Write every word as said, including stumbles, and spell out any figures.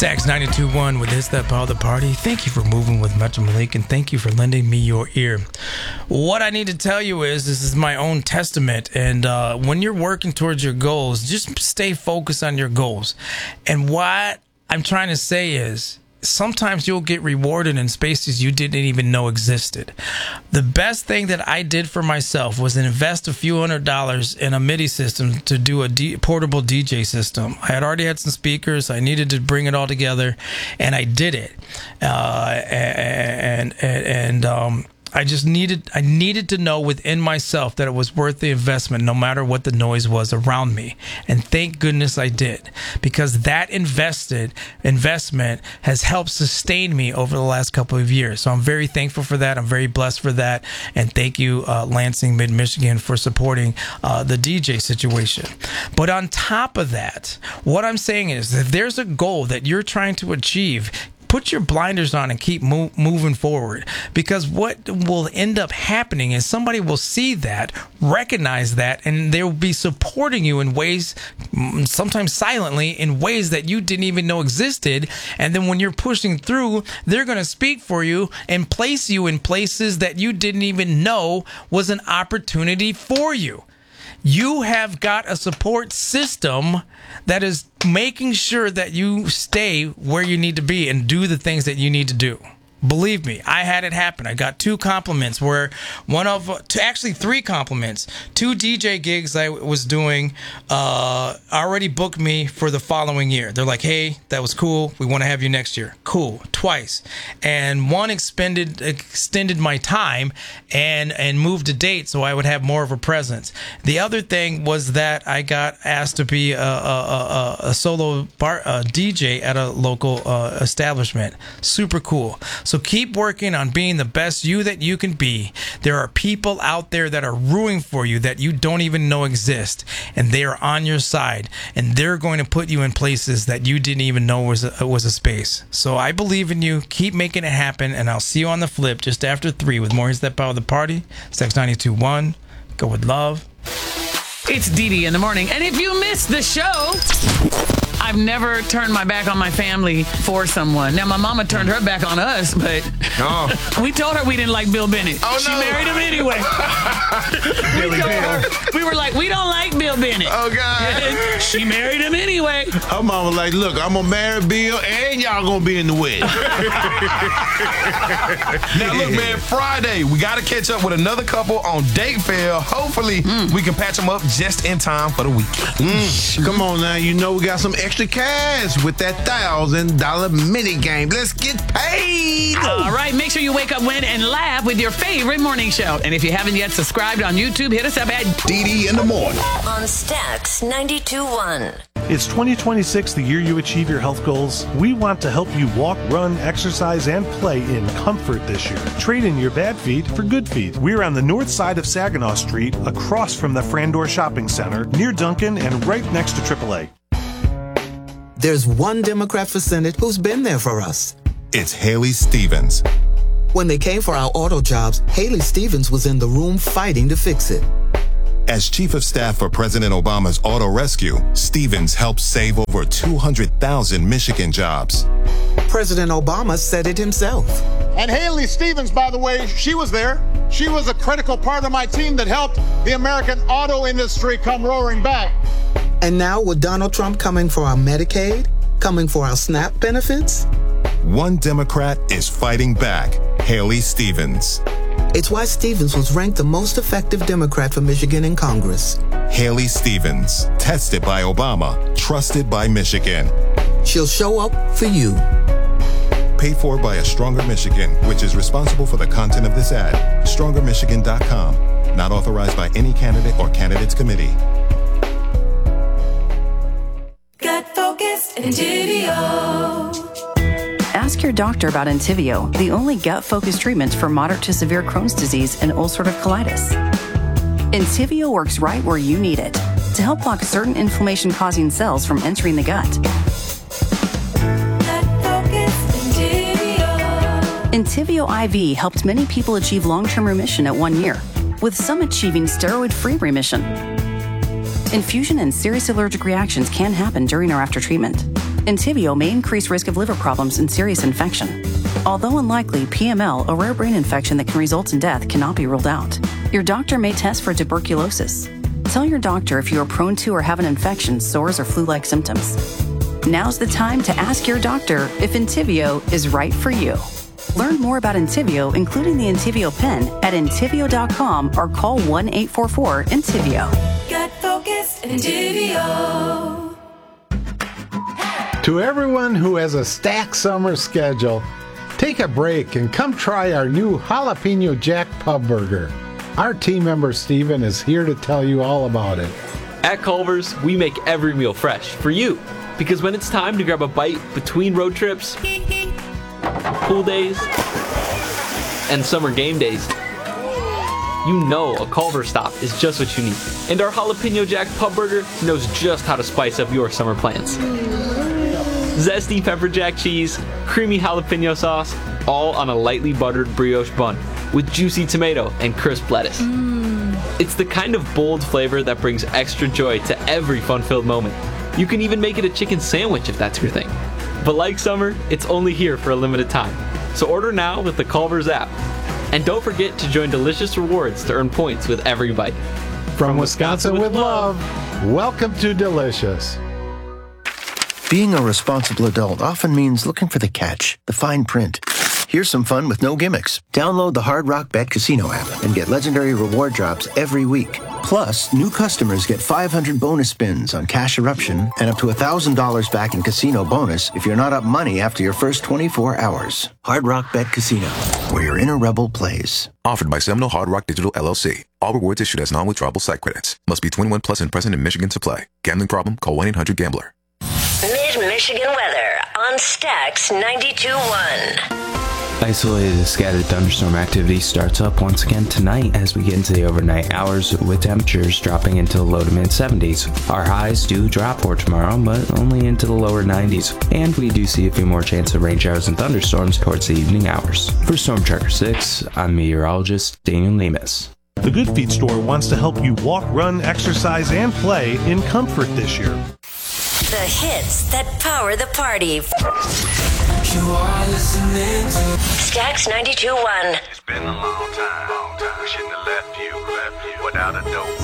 Stax ninety-two point one with Hits That Power the Party. Thank you for moving with Metro Malik, and thank you for lending me your ear. What I need to tell you is, this is my own testament, and uh, when you're working towards your goals, just stay focused on your goals. And what I'm trying to say is, sometimes you'll get rewarded in spaces you didn't even know existed. The best thing that I did for myself was invest a few hundred dollars in a MIDI system to do a D- portable D J system. I had already had some speakers. I needed to bring it all together, and I did it. Uh, and and, and um, I just needed I needed to know within myself that it was worth the investment, no matter what the noise was around me. And thank goodness I did, because that invested investment has helped sustain me over the last couple of years. So I'm very thankful for that. I'm very blessed for that. And thank you, uh, Lansing, Mid-Michigan, for supporting uh, the D J situation. But on top of that, what I'm saying is, if there's a goal that you're trying to achieve, put your blinders on and keep move, moving forward, because what will end up happening is somebody will see that, recognize that, and they will be supporting you in ways, sometimes silently, in ways that you didn't even know existed. And then when you're pushing through, they're going to speak for you and place you in places that you didn't even know was an opportunity for you. You have got a support system that is making sure that you stay where you need to be and do the things that you need to do. Believe me, I had it happen. I got two compliments where one of, two, actually three compliments. Two D J gigs I was doing uh, already booked me for the following year. They're like, hey, that was cool. We want to have you next year. Cool, twice. And one expended, extended my time and, and moved a date so I would have more of a presence. The other thing was that I got asked to be a, a, a, a solo bar, a D J at a local uh, establishment. Super cool. So So keep working on being the best you that you can be. There are people out there that are rooting for you that you don't even know exist, and they are on your side, and they're going to put you in places that you didn't even know was a, was a space. So I believe in you. Keep making it happen, and I'll see you on the flip just after three with more Hits That Power the Party. Stax ninety-two point one. Go with love. It's Dee Dee in the morning, and if you missed the show, I've never turned my back on my family for someone. Now, my mama turned her back on us, but oh. we told her we didn't like Bill Bennett. Oh, she no. married him anyway. we, told her, we were like, we don't like Bill Bennett. Oh, God. And she married him anyway. Her mama was like, look, I'm going to marry Bill, and y'all going to be in the wedding. Now, look, man, Friday, we got to catch up with another couple on Date Fail. Hopefully, mm. we can patch them up just in time for the weekend. Mm. Come on now, you know we got some extra cash with that thousand dollar mini game. Let's get paid. All right, make sure you wake up, win, and laugh with your favorite morning show. And if you haven't yet subscribed on YouTube, hit us up at Dee Dee in the Morning on Stax ninety-two point one. It's twenty twenty-six, the year you achieve your health goals. We want to help you walk, run, exercise, and play in comfort this year. Trade in your bad feet for good feet. We're on the north side of Saginaw Street, across from the Frandor Shopping Center, near Duncan, and right next to triple A. There's one Democrat for Senate who's been there for us. It's Haley Stevens. When they came for our auto jobs, Haley Stevens was in the room fighting to fix it. As Chief of Staff for President Obama's Auto Rescue, Stevens helped save over two hundred thousand Michigan jobs. President Obama said it himself. And Haley Stevens, by the way, she was there. She was a critical part of my team that helped the American auto industry come roaring back. And now with Donald Trump coming for our Medicaid, coming for our SNAP benefits? One Democrat is fighting back, Haley Stevens. It's why Stevens was ranked the most effective Democrat for Michigan in Congress. Haley Stevens, tested by Obama, trusted by Michigan. She'll show up for you. Paid for by A Stronger Michigan, which is responsible for the content of this ad. stronger michigan dot com. Not authorized by any candidate or candidates committee. Gut Focused Entivio. Ask your doctor about Entivio, the only gut-focused treatment for moderate to severe Crohn's disease and ulcerative colitis. Entivio works right where you need it to help block certain inflammation-causing cells from entering the gut. Entivio I V helped many people achieve long-term remission at one year, with some achieving steroid-free remission. Infusion and serious allergic reactions can happen during or after treatment. Entyvio may increase risk of liver problems and serious infection. Although unlikely, P M L, a rare brain infection that can result in death, cannot be ruled out. Your doctor may test for tuberculosis. Tell your doctor if you are prone to or have an infection, sores, or flu-like symptoms. Now's the time to ask your doctor if Entyvio is right for you. Learn more about Entyvio, including the Entyvio pen, at entyvio dot com or call one eight four four Entyvio. Got focused and Entyvio. To everyone who has a stacked summer schedule, take a break and come try our new Jalapeno Jack Pub Burger. Our team member Steven is here to tell you all about it. At Culver's, we make every meal fresh for you. Because when it's time to grab a bite between road trips, pool days, and summer game days, you know a Culver's stop is just what you need. And our Jalapeno Jack Pub Burger knows just how to spice up your summer plans. Zesty pepper jack cheese, creamy jalapeno sauce, all on a lightly buttered brioche bun with juicy tomato and crisp lettuce. Mm. It's the kind of bold flavor that brings extra joy to every fun-filled moment. You can even make it a chicken sandwich if that's your thing. But like summer, it's only here for a limited time. So order now with the Culver's app. And don't forget to join Delicious Rewards to earn points with every bite. From, From Wisconsin, Wisconsin with love, love, welcome to Delicious. Being a responsible adult often means looking for the catch, the fine print. Here's some fun with no gimmicks. Download the Hard Rock Bet Casino app and get legendary reward drops every week. Plus, new customers get five hundred bonus spins on Cash Eruption and up to one thousand dollars back in casino bonus if you're not up money after your first twenty-four hours. Hard Rock Bet Casino, where your inner rebel plays. Offered by Seminole Hard Rock Digital L L C. All rewards issued as non-withdrawable site credits. Must be twenty-one plus and present in Michigan to play. Gambling problem? Call one eight hundred gambler. Mid-Michigan weather on Stax ninety-two point one. Isolated scattered thunderstorm activity starts up once again tonight as we get into the overnight hours with temperatures dropping into the low to mid seventies. Our highs do drop for tomorrow, but only into the lower nineties. And we do see a few more chances of rain showers and thunderstorms towards the evening hours. For Storm Tracker six, I'm meteorologist Daniel Lemus. The Good Feet store wants to help you walk, run, exercise, and play in comfort this year. The hits that power the party. You are listening to Stax ninety-two point one. It's been a long time, long time. We shouldn't have left you, left you without a dope.